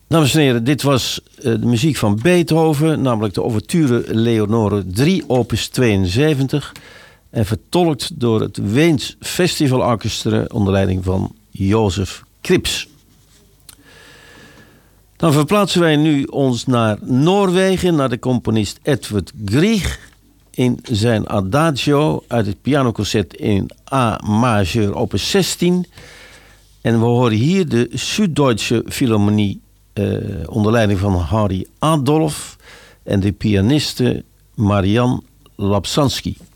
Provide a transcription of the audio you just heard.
Dames en heren, dit was de muziek van Beethoven, namelijk de Ouverture Leonore 3, opus 72. En vertolkt door het Weens Festivalorchestra onder leiding van Jozef Krips. Dan verplaatsen wij nu ons naar Noorwegen, naar de componist Edvard Grieg. In zijn Adagio uit het pianoconcert in A majeur opus 16. En we horen hier de Süddeutsche Philharmonie onder leiding van Harry Adolf en de pianiste Marian Lapsansky.